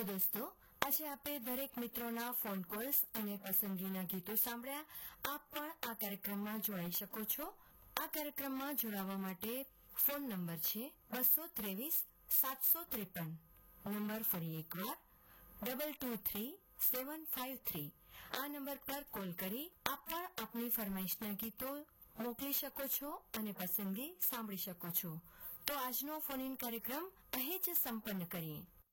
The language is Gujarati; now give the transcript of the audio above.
દોસ્તો, આજે આપણે દરેક મિત્રોના ફોન કોલ્સ અને પસંદગીના ગીતો સાંભળ્યા. આપ પણ આ કાર્યક્રમમાં જોડાઈ શકો છો. આ કાર્યક્રમમાં જોડાવા માટે ફોન નંબર છે 223-753. નંબર ફરી એકવાર 223753. આ નંબર પર કોલ કરી આપ પણ આપની ફરમાઈશના ગીતો મોકલી શકો છો અને પસંદગી સાંભળી શકો છો. તો આજનો ફોન ઇન કાર્યક્રમ અહીં જ સંપન્ન કરીએ.